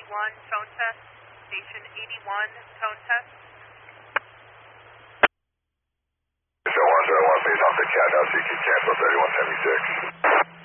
tone test. Station 81, tone test. Show 171, please off the cat, now CQ cancel 3176.